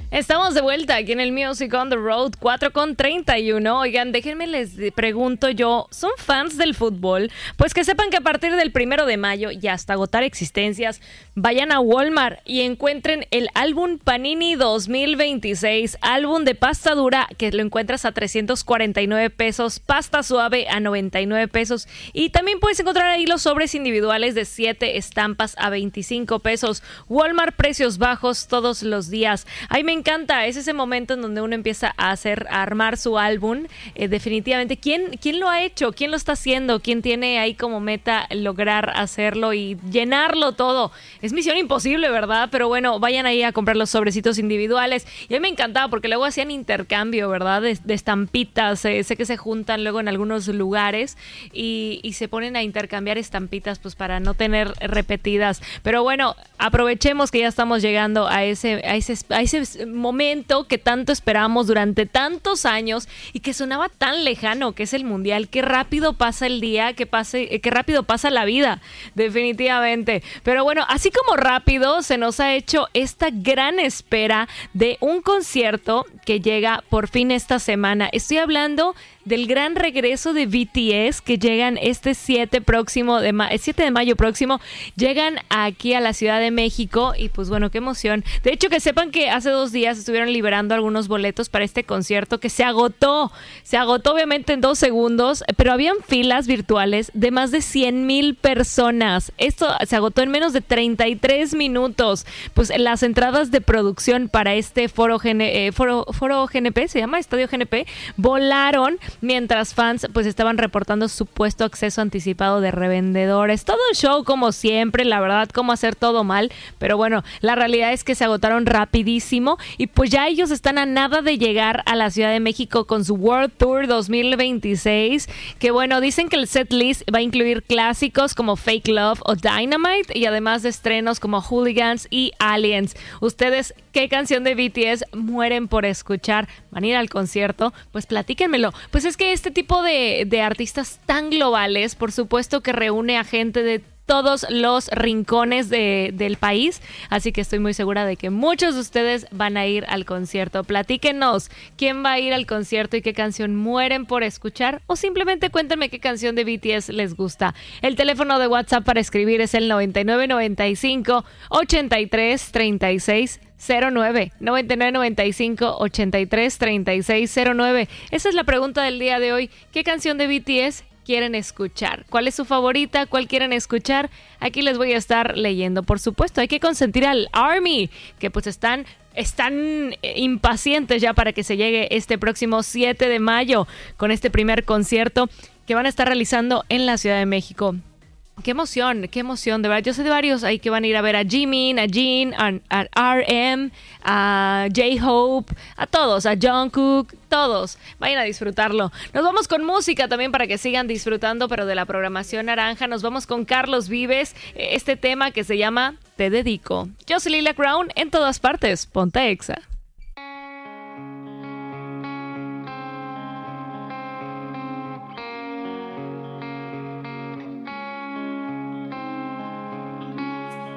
Estamos de vuelta aquí en el Music on the Road 4:31. Oigan, déjenme les pregunto yo, ¿son fans del fútbol? Pues que sepan que a partir del 1 de mayo y hasta agotar existencias, vayan a Walmart y encuentren el álbum Panini 2026, álbum de pasta dura que lo encuentras a 349 pesos, pasta suave a 99 pesos y también puedes encontrar ahí los sobres individuales de 7 estampas a 25 pesos. Walmart, precios bajos todos los días. Ay, me encanta, es ese momento en donde uno empieza a armar su álbum. Definitivamente, ¿quién lo ha hecho? ¿Quién lo está haciendo? ¿Quién tiene ahí como meta lograr hacerlo y llenarlo todo? Es misión imposible, ¿verdad? Pero bueno, vayan ahí a comprar los sobrecitos individuales. Y a mí me encantaba porque luego hacían intercambio, ¿verdad? De estampitas. Sé que se juntan luego en algunos lugares y se ponen a intercambiar estampitas pues para no tener repetidas. Pero bueno, aprovechemos que ya estamos llegando a ese momento que tanto esperamos durante tantos años y que sonaba tan lejano, que es el Mundial. Qué rápido pasa el día, qué rápido pasa la vida, definitivamente. Pero bueno, así como rápido se nos ha hecho esta gran espera de un concierto que llega por fin esta semana. Estoy hablando del gran regreso de BTS que llegan este 7 de mayo próximo, llegan aquí a la Ciudad de México y pues bueno, qué emoción. De hecho, que sepan que hace 2 días estuvieron liberando algunos boletos para este concierto que se agotó obviamente en 2 segundos, pero habían filas virtuales de más de 100,000 personas. Esto se agotó en menos de 33 minutos. Pues las entradas de producción para este foro GNP, se llama Estadio GNP, volaron mientras fans pues estaban reportando supuesto acceso anticipado de revendedores. Todo un show como siempre, la verdad, cómo hacer todo mal, pero bueno, la realidad es que se agotaron rapidísimo y pues ya ellos están a nada de llegar a la Ciudad de México con su World Tour 2026, que bueno, dicen que el set list va a incluir clásicos como Fake Love o Dynamite y además de estrenos como Hooligans y Aliens. ¿Ustedes qué canción de BTS mueren por escuchar? ¿Van a ir al concierto? Pues platíquenmelo. Pues es que este tipo de artistas tan globales, por supuesto que reúne a gente de todos los rincones del país, así que estoy muy segura de que muchos de ustedes van a ir al concierto. Platíquenos quién va a ir al concierto y qué canción mueren por escuchar, o simplemente cuéntenme qué canción de BTS les gusta. El teléfono de WhatsApp para escribir es el 9995 83 36 09, 9995 83 36 09. Esa es la pregunta del día de hoy. ¿Qué canción de BTS quieren escuchar? ¿Cuál es su favorita? ¿Cuál quieren escuchar? Aquí les voy a estar leyendo. Por supuesto, hay que consentir al ARMY, que pues están impacientes ya para que se llegue este próximo 7 de mayo con este primer concierto que van a estar realizando en la Ciudad de México. Qué emoción, de verdad. Yo sé de varios ahí que van a ir a ver a Jimin, a Jin, a RM, a J-Hope, a todos, a Jungkook, todos. Vayan a disfrutarlo. Nos vamos con música también para que sigan disfrutando, pero de la programación naranja. Nos vamos con Carlos Vives, este tema que se llama Te Dedico. Yo soy Lilia Crown, en todas partes, ponte Exa.